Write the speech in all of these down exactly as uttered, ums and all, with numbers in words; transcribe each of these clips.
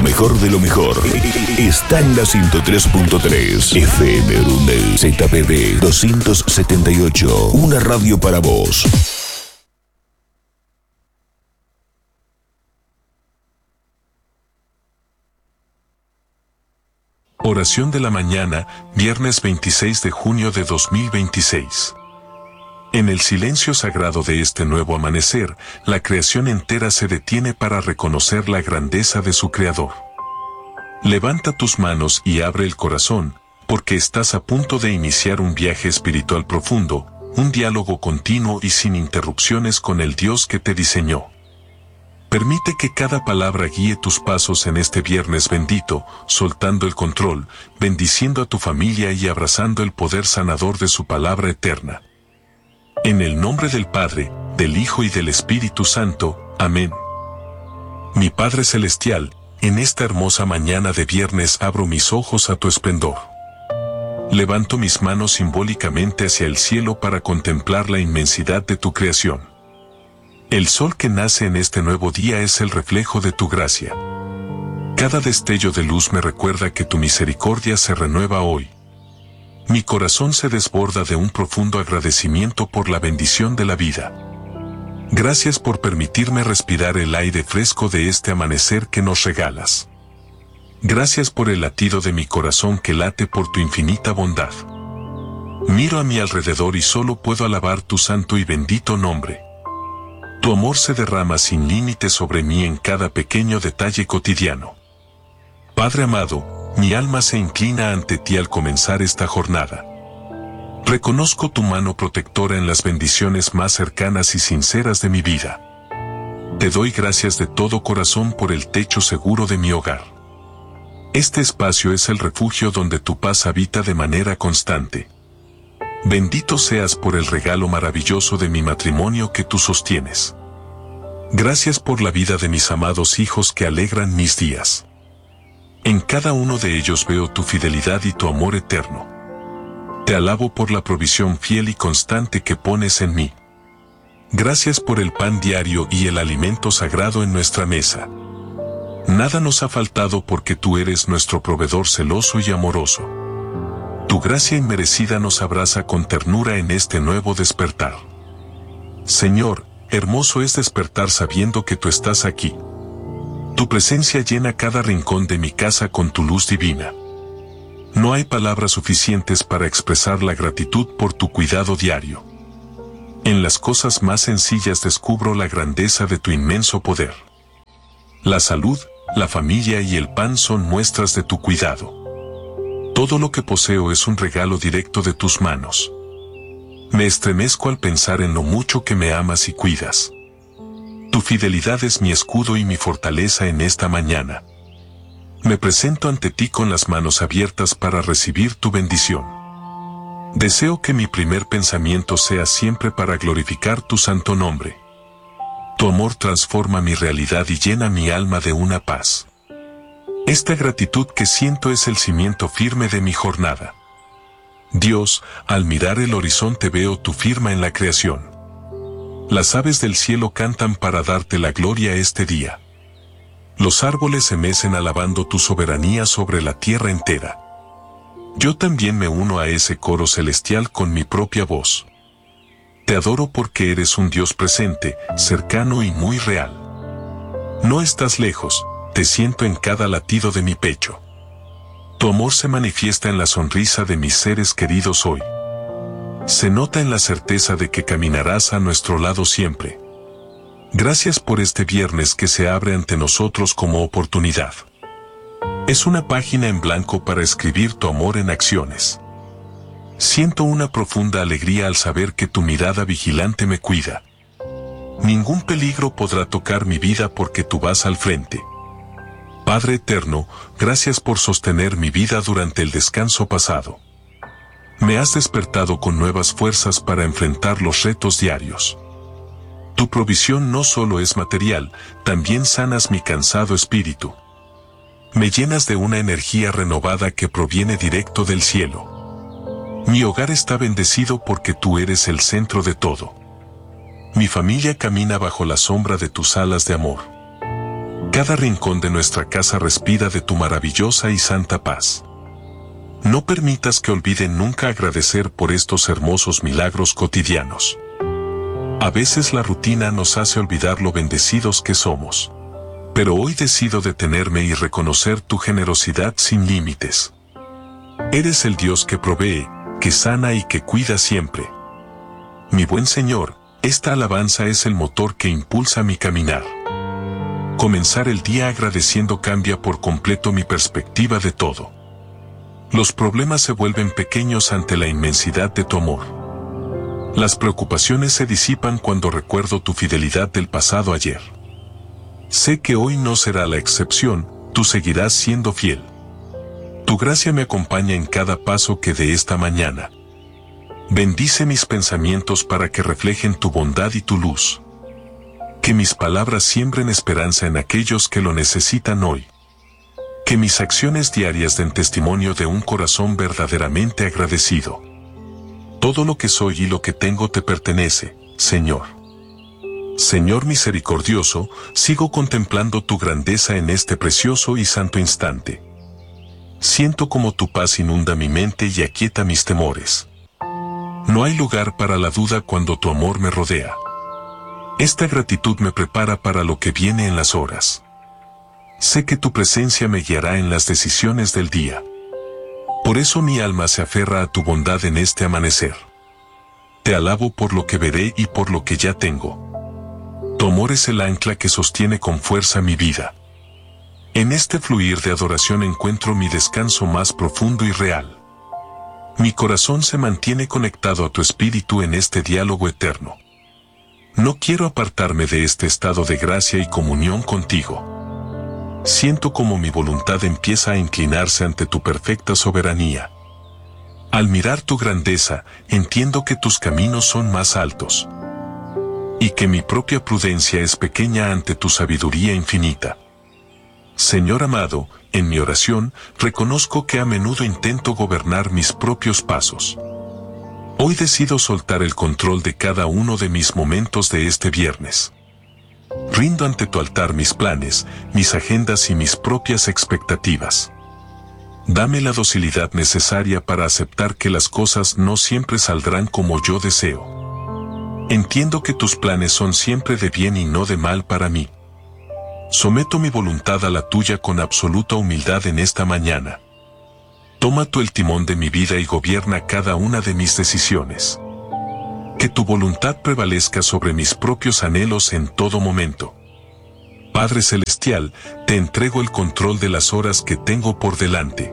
mejor de lo mejor está en la ciento tres punto tres F M Brunel. Z P B doscientos setenta y ocho, una radio para vos. Oración de la mañana, viernes veintiséis de junio de dos mil veintiséis. En el silencio sagrado de este nuevo amanecer, la creación entera se detiene para reconocer la grandeza de su Creador. Levanta tus manos y abre el corazón, porque estás a punto de iniciar un viaje espiritual profundo, un diálogo continuo y sin interrupciones con el Dios que te diseñó. Permite que cada palabra guíe tus pasos en este viernes bendito, soltando el control, bendiciendo a tu familia y abrazando el poder sanador de su palabra eterna. En el nombre del Padre, del Hijo y del Espíritu Santo. Amén. Mi Padre Celestial, en esta hermosa mañana de viernes abro mis ojos a tu esplendor. Levanto mis manos simbólicamente hacia el cielo para contemplar la inmensidad de tu creación. El sol que nace en este nuevo día es el reflejo de tu gracia. Cada destello de luz me recuerda que tu misericordia se renueva hoy. Mi corazón se desborda de un profundo agradecimiento por la bendición de la vida. Gracias por permitirme respirar el aire fresco de este amanecer que nos regalas. Gracias por el latido de mi corazón que late por tu infinita bondad. Miro a mi alrededor y solo puedo alabar tu santo y bendito nombre. Tu amor se derrama sin límite sobre mí en cada pequeño detalle cotidiano. Padre amado, mi alma se inclina ante ti al comenzar esta jornada. Reconozco tu mano protectora en las bendiciones más cercanas y sinceras de mi vida. Te doy gracias de todo corazón por el techo seguro de mi hogar. Este espacio es el refugio donde tu paz habita de manera constante. Bendito seas por el regalo maravilloso de mi matrimonio que tú sostienes. Gracias por la vida de mis amados hijos que alegran mis días. En cada uno de ellos veo tu fidelidad y tu amor eterno. Te alabo por la provisión fiel y constante que pones en mí. Gracias por el pan diario y el alimento sagrado en nuestra mesa. Nada nos ha faltado porque tú eres nuestro proveedor celoso y amoroso. Tu gracia inmerecida nos abraza con ternura en este nuevo despertar. Señor, hermoso es despertar sabiendo que tú estás aquí. Tu presencia llena cada rincón de mi casa con tu luz divina. No hay palabras suficientes para expresar la gratitud por tu cuidado diario. En las cosas más sencillas descubro la grandeza de tu inmenso poder. La salud, la familia y el pan son muestras de tu cuidado. Todo lo que poseo es un regalo directo de tus manos. Me estremezco al pensar en lo mucho que me amas y cuidas. Tu fidelidad es mi escudo y mi fortaleza en esta mañana. Me presento ante ti con las manos abiertas para recibir tu bendición. Deseo que mi primer pensamiento sea siempre para glorificar tu santo nombre. Tu amor transforma mi realidad y llena mi alma de una paz. Esta gratitud que siento es el cimiento firme de mi jornada. Dios, al mirar el horizonte veo tu firma en la creación. Las aves del cielo cantan para darte la gloria este día. Los árboles se mecen alabando tu soberanía sobre la tierra entera. Yo también me uno a ese coro celestial con mi propia voz. Te adoro porque eres un Dios presente, cercano y muy real. No estás lejos, te siento en cada latido de mi pecho. Tu amor se manifiesta en la sonrisa de mis seres queridos hoy. Se nota en la certeza de que caminarás a nuestro lado siempre. Gracias por este viernes que se abre ante nosotros como oportunidad. Es una página en blanco para escribir tu amor en acciones. Siento una profunda alegría al saber que tu mirada vigilante me cuida. Ningún peligro podrá tocar mi vida porque tú vas al frente. Padre eterno, gracias por sostener mi vida durante el descanso pasado. Me has despertado con nuevas fuerzas para enfrentar los retos diarios. Tu provisión no solo es material, también sanas mi cansado espíritu. Me llenas de una energía renovada que proviene directo del cielo. Mi hogar está bendecido porque tú eres el centro de todo. Mi familia camina bajo la sombra de tus alas de amor. Cada rincón de nuestra casa respira de tu maravillosa y santa paz. No permitas que olviden nunca agradecer por estos hermosos milagros cotidianos. A veces la rutina nos hace olvidar lo bendecidos que somos. Pero hoy decido detenerme y reconocer tu generosidad sin límites. Eres el Dios que provee, que sana y que cuida siempre. Mi buen Señor, esta alabanza es el motor que impulsa mi caminar. Comenzar el día agradeciendo cambia por completo mi perspectiva de todo. Los problemas se vuelven pequeños ante la inmensidad de tu amor. Las preocupaciones se disipan cuando recuerdo tu fidelidad del pasado ayer. Sé que hoy no será la excepción, tú seguirás siendo fiel. Tu gracia me acompaña en cada paso que dé esta mañana. Bendice mis pensamientos para que reflejen tu bondad y tu luz. Que mis palabras siembren esperanza en aquellos que lo necesitan hoy. Que mis acciones diarias den testimonio de un corazón verdaderamente agradecido. Todo lo que soy y lo que tengo te pertenece, Señor. Señor misericordioso, sigo contemplando tu grandeza en este precioso y santo instante. Siento como tu paz inunda mi mente y aquieta mis temores. No hay lugar para la duda cuando tu amor me rodea. Esta gratitud me prepara para lo que viene en las horas. Sé que tu presencia me guiará en las decisiones del día. Por eso mi alma se aferra a tu bondad en este amanecer. Te alabo por lo que veré y por lo que ya tengo. Tu amor es el ancla que sostiene con fuerza mi vida. En este fluir de adoración encuentro mi descanso más profundo y real. Mi corazón se mantiene conectado a tu espíritu en este diálogo eterno. No quiero apartarme de este estado de gracia y comunión contigo. Siento como mi voluntad empieza a inclinarse ante tu perfecta soberanía. Al mirar tu grandeza, entiendo que tus caminos son más altos. Y que mi propia prudencia es pequeña ante tu sabiduría infinita. Señor amado, en mi oración, reconozco que a menudo intento gobernar mis propios pasos. Hoy decido soltar el control de cada uno de mis momentos de este viernes. Rindo ante tu altar mis planes, mis agendas y mis propias expectativas. Dame la docilidad necesaria para aceptar que las cosas no siempre saldrán como yo deseo. Entiendo que tus planes son siempre de bien y no de mal para mí. Someto mi voluntad a la tuya con absoluta humildad en esta mañana. Toma tú el timón de mi vida y gobierna cada una de mis decisiones. Que tu voluntad prevalezca sobre mis propios anhelos en todo momento. Padre Celestial, te entrego el control de las horas que tengo por delante.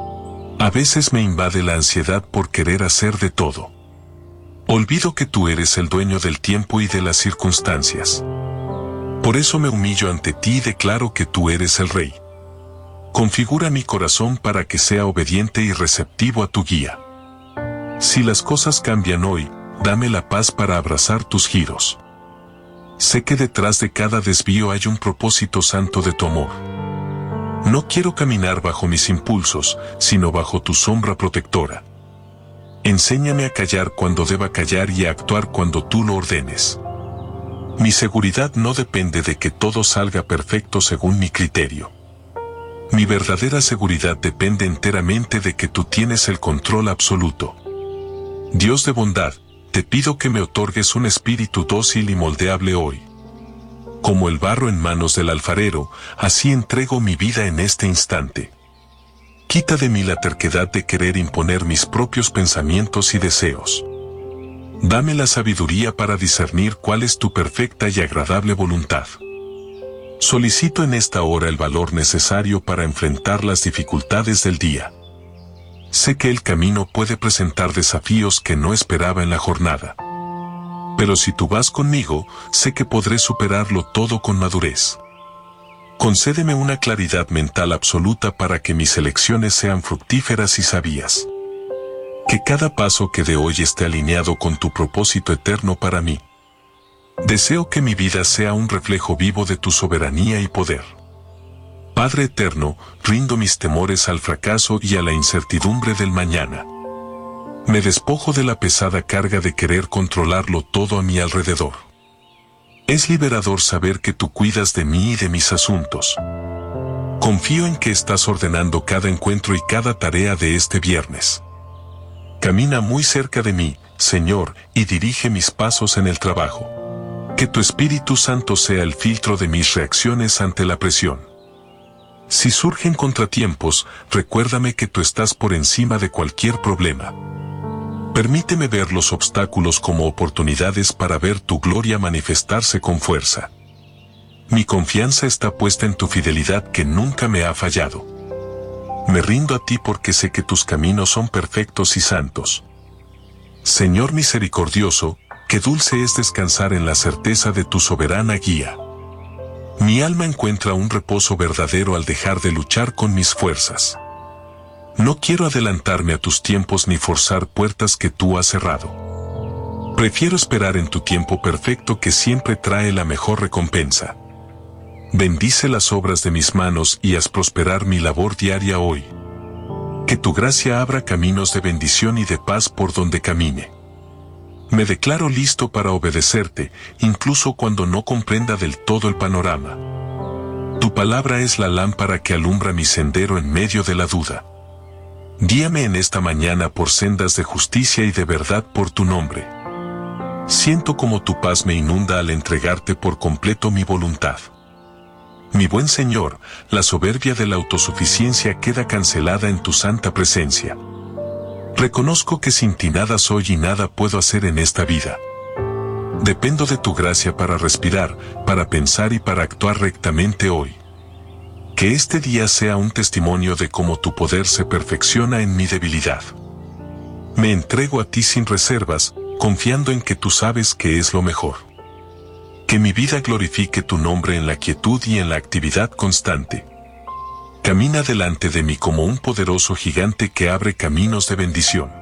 A veces me invade la ansiedad por querer hacer de todo. Olvido que tú eres el dueño del tiempo y de las circunstancias. Por eso me humillo ante ti y declaro que tú eres el Rey. Configura mi corazón para que sea obediente y receptivo a tu guía. Si las cosas cambian hoy, dame la paz para abrazar tus giros. Sé que detrás de cada desvío hay un propósito santo de tu amor. No quiero caminar bajo mis impulsos, sino bajo tu sombra protectora. Enséñame a callar cuando deba callar y a actuar cuando tú lo ordenes. Mi seguridad no depende de que todo salga perfecto según mi criterio. Mi verdadera seguridad depende enteramente de que tú tienes el control absoluto. Dios de bondad, te pido que me otorgues un espíritu dócil y moldeable hoy. Como el barro en manos del alfarero, así entrego mi vida en este instante. Quita de mí la terquedad de querer imponer mis propios pensamientos y deseos. Dame la sabiduría para discernir cuál es tu perfecta y agradable voluntad. Solicito en esta hora el valor necesario para enfrentar las dificultades del día. Sé que el camino puede presentar desafíos que no esperaba en la jornada. Pero si tú vas conmigo, sé que podré superarlo todo con madurez. Concédeme una claridad mental absoluta para que mis elecciones sean fructíferas y sabias. Que cada paso que dé hoy esté alineado con tu propósito eterno para mí. Deseo que mi vida sea un reflejo vivo de tu soberanía y poder. Padre eterno, rindo mis temores al fracaso y a la incertidumbre del mañana. Me despojo de la pesada carga de querer controlarlo todo a mi alrededor. Es liberador saber que tú cuidas de mí y de mis asuntos. Confío en que estás ordenando cada encuentro y cada tarea de este viernes. Camina muy cerca de mí, Señor, y dirige mis pasos en el trabajo. Que tu Espíritu Santo sea el filtro de mis reacciones ante la presión. Si surgen contratiempos, recuérdame que tú estás por encima de cualquier problema. Permíteme ver los obstáculos como oportunidades para ver tu gloria manifestarse con fuerza. Mi confianza está puesta en tu fidelidad que nunca me ha fallado. Me rindo a ti porque sé que tus caminos son perfectos y santos. Señor misericordioso, qué dulce es descansar en la certeza de tu soberana guía. Mi alma encuentra un reposo verdadero al dejar de luchar con mis fuerzas. No quiero adelantarme a tus tiempos ni forzar puertas que tú has cerrado. Prefiero esperar en tu tiempo perfecto que siempre trae la mejor recompensa. Bendice las obras de mis manos y haz prosperar mi labor diaria hoy. Que tu gracia abra caminos de bendición y de paz por donde camine. Me declaro listo para obedecerte, incluso cuando no comprenda del todo el panorama. Tu palabra es la lámpara que alumbra mi sendero en medio de la duda. Guíame en esta mañana por sendas de justicia y de verdad por tu nombre. Siento como tu paz me inunda al entregarte por completo mi voluntad. Mi buen Señor, la soberbia de la autosuficiencia queda cancelada en tu santa presencia. Reconozco que sin ti nada soy y nada puedo hacer en esta vida. Dependo de tu gracia para respirar, para pensar y para actuar rectamente hoy. Que este día sea un testimonio de cómo tu poder se perfecciona en mi debilidad. Me entrego a ti sin reservas, confiando en que tú sabes que es lo mejor. Que mi vida glorifique tu nombre en la quietud y en la actividad constante. Camina delante de mí como un poderoso gigante que abre caminos de bendición.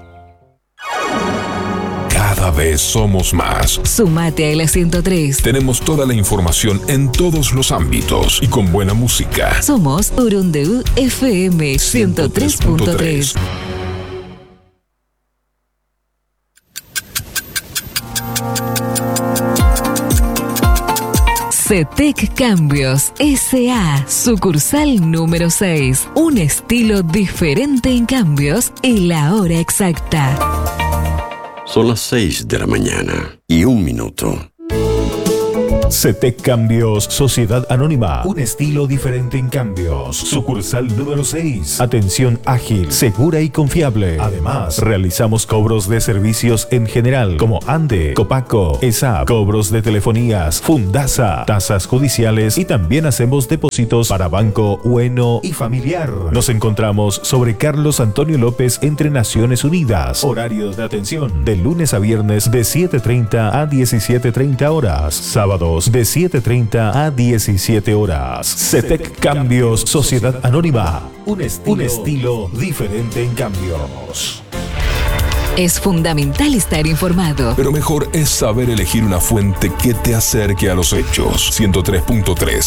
Cada vez somos más. Sumate a la ciento tres. Tenemos toda la información en todos los ámbitos y con buena música. Somos Urundeú F M ciento tres punto tres. CETEC Cambios S A, sucursal número seis. Un estilo diferente en cambios y la hora exacta. Son las seis de la mañana y un minuto. CETEC Cambios Sociedad Anónima. Un estilo diferente en cambios. Sucursal número seis. Atención ágil, segura y confiable. Además, realizamos cobros de servicios en general como ANDE, Copaco, E S A P, cobros de telefonías, Fundasa, tasas judiciales y también hacemos depósitos para banco, bueno y familiar. Nos encontramos sobre Carlos Antonio López entre Naciones Unidas. Horarios de atención de lunes a viernes de siete treinta a diecisiete treinta horas. Sábados de siete treinta a diecisiete horas. CETEC Cambios Sociedad Anónima. Un estilo, un estilo diferente en cambios. Es fundamental estar informado. Pero mejor es saber elegir una fuente que te acerque a los hechos. ciento tres punto tres